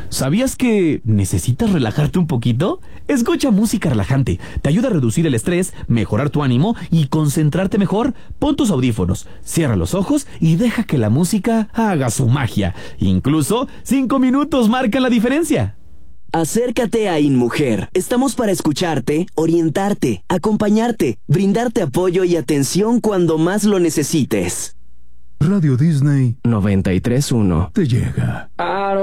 ¿Sabías que necesitas relajarte un poquito? Escucha música relajante. Te ayuda a reducir el estrés, mejorar tu ánimo y concentrarte mejor. Pon tus audífonos, cierra los ojos y deja que la música haga su magia. Incluso 5 minutos marcan la diferencia. Acércate a InMujer. Estamos para escucharte, orientarte, acompañarte, brindarte apoyo y atención cuando más lo necesites. Radio Disney 93.1 te llega.